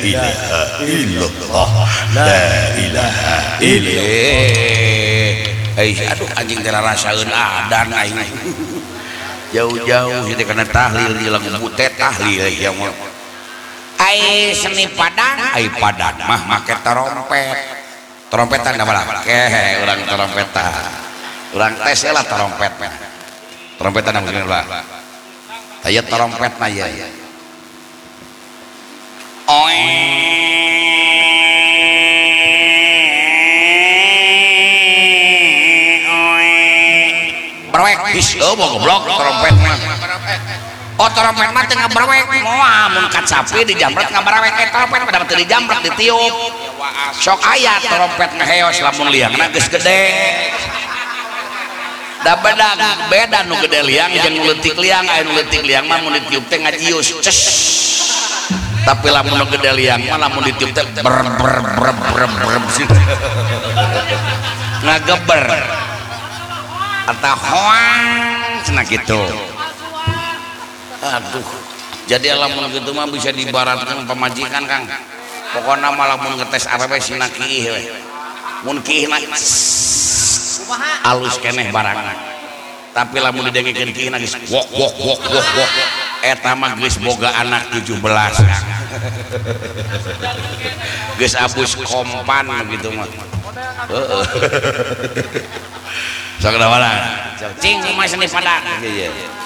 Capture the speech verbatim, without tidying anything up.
ilaha illallah la ilaha illallah. Eh aduh anjing teh rasaeun adan aing jauh-jauh jadi kena tahlil di lagu butet tahlil ya mah ai seni padang ai padang mah make trompet trompetan da malah keh urang trompetan urang tes lah trompet trompetan mungkin lah aya trompet na ya oe berwek bis oh goblok trompet mah oh trompet mah teu ngaberwek moal mun kat sapi dijambret ngaberwek eh trompet pada teu dijambret ditiup sok aya trompet ngaheos lamun liangna geus gede da beda beda nu gede liang jeung nu leutik liang aya nu leutik liang mah mun ditiup teh ngajius ces tapi lamun nu gede liang mah lamun ditiup teh ber ber ber ber ber ngageber atau hoang cenah gitu. Aduh jadi lamun gitu mah bisa diibaratkan pemajikan Kang pokoknya malah mun ngetes arewe sina kiih we mun kiih na alus keneh barangna tapi lamun didengikeun kiih na geus wok wok wok wok wok eta mah geus boga anak tujuh belas geus abus kompan gitu mah heeh sok da wala cing mah seni padang iya